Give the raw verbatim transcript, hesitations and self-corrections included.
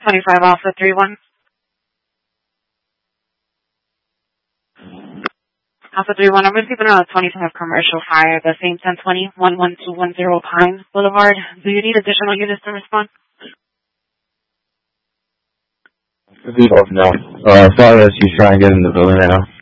twenty-five Alpha three one. Alpha three one, I'm receiving a twenty-five commercial fire, the same ten twenty, one one two one zero Pine Boulevard. Do you need additional units to respond? No. Uh, as far as you try and get in the building right now.